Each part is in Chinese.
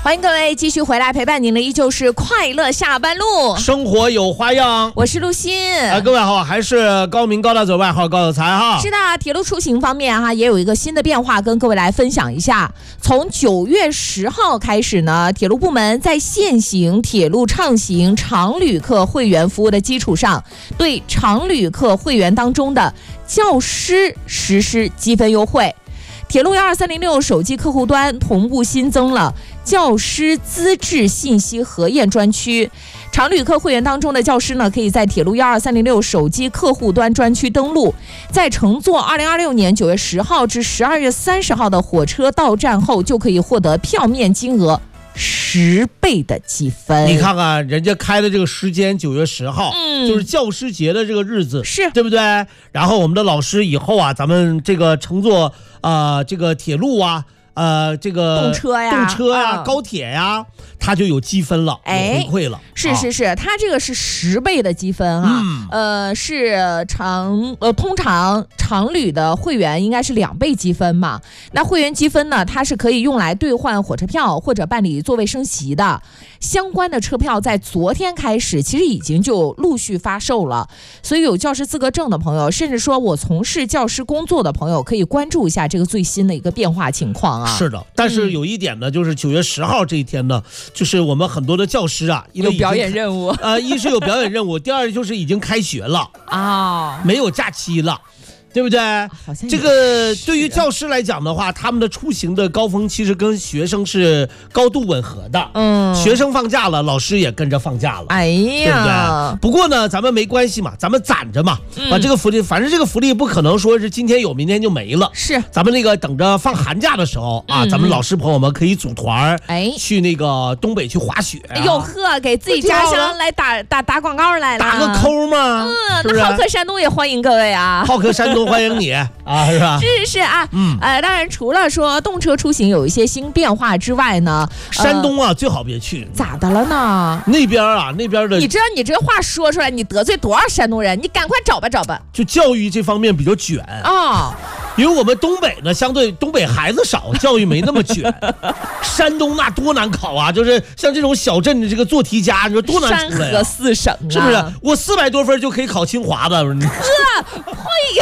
欢迎各位继续回来陪伴您的依旧是快乐下班路， 生活有花样， 我是陆欣。 各位好，还是高明高大嘴，外号高有才哈。 是的，铁路出行方面哈，也有一个新的变化跟各位来分享一下。从9月10号开始呢，铁路部门在现行铁路畅行常旅客会员服务的基础上，对常旅客会员当中的教师实施积分优惠。铁路12306手机客户端同步新增了教师资质信息核验专区，常旅客会员当中的教师呢，可以在铁路12306手机客户端专区登录，在乘坐2026年9月10号至12月30号的火车到站后，就可以获得票面金额10倍的积分。 你看看人家开的这个时间9月10号，就是教师节的这个日子， 是对不对？然后我们的老师以后啊，咱们这个乘坐这个铁路啊，这个动车呀、 高铁呀，它就有积分了，有回馈了。 是，它这个是10倍的积分哈，是通常常旅的会员应该是2倍积分嘛。那会员积分呢，它是可以用来兑换火车票或者办理座位升席的。相关的车票在昨天开始，其实已经就陆续发售了。所以有教师资格证的朋友，甚至说我从事教师工作的朋友，可以关注一下这个最新的一个变化情况啊。 是的，但是有一点呢，就是9月10号这一天呢，就是我们很多的教师啊，因为有表演任务， 一是有表演任务，第二就是已经开学了啊，没有假期了。对不对？这个对于教师来讲的话，他们的出行的高峰其实跟学生是高度吻合的。学生放假了，老师也跟着放假了。 哎呀， 对不对？不过呢，咱们没关系嘛，咱们攒着嘛，把这个福利，反正这个福利不可能说是今天有，明天就没了。 是，咱们那个等着放寒假的时候啊，咱们老师朋友们可以组团，去那个东北去滑雪。 哎呦呵，给自己家乡来打广告来了， 打个扣嘛。 那浩克山东也欢迎各位啊， 浩克山东欢迎你啊，是吧？ 是啊，当然除了说动车出行有一些新变化之外呢， 山东啊最好别去。 咋的了呢？ 那边的， 你知道你这话说出来，你得罪多少山东人？你赶快找吧。 就教育这方面比较卷啊。因为我们东北呢，相对东北孩子少，教育没那么卷。山东那多难考啊，就是像这种小镇的这个做题家，你说多难出来山河四省啊， 是不是？我400多分就可以考清华的。 呸！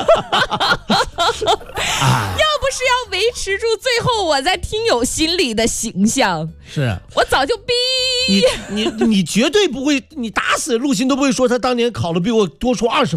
要不是要维持住最后我在听友心里的形象， 是我早就你绝对不会，你打死陆欣都不会说他当年考了比我多出20分。